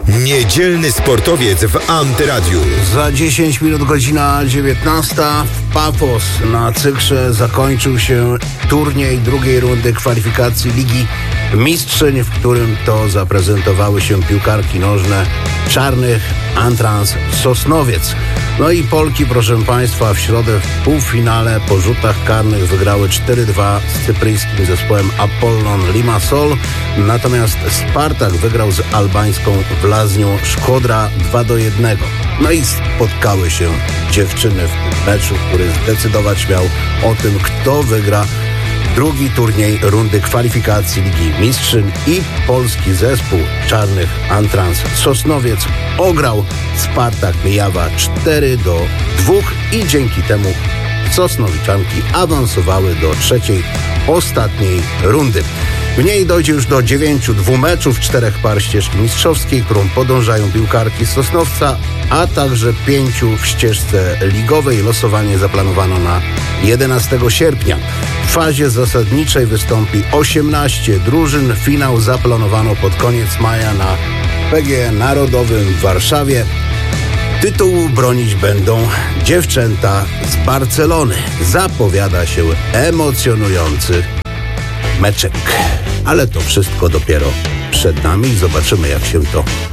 Niedzielny sportowiec w Antyradiu. Za 10 minut godzina 19 w Pafos na Cykrze zakończył się turniej drugiej rundy kwalifikacji Ligi Mistrzyń, w którym to zaprezentowały się piłkarki nożne Czarnych Antrans Sosnowiec. No i Polki, proszę Państwa, w środę w półfinale po rzutach karnych wygrały 4-2 z cypryjskim zespołem Apollon Limassol. Natomiast Spartak wygrał z albańską Wlaznią Szkodra 2-1. No i spotkały się dziewczyny w tym meczu, który zdecydować miał o tym, kto wygra drugi turniej rundy kwalifikacji Ligi Mistrzyń i polski zespół Czarnych Antrans Sosnowiec ograł Spartak Myjawa 4-2 i dzięki temu Sosnowiczanki awansowały do trzeciej, ostatniej rundy. W niej dojdzie już do 9 dwumeczów, 4 par ścieżki mistrzowskiej, którą podążają piłkarki z Sosnowca, a także 5 w ścieżce ligowej. Losowanie zaplanowano na 11 sierpnia. W fazie zasadniczej wystąpi 18 drużyn. Finał zaplanowano pod koniec maja na PGE Narodowym w Warszawie. Tytułu bronić będą dziewczęta z Barcelony. Zapowiada się emocjonujący meczek. Ale to wszystko dopiero przed nami i zobaczymy, jak się to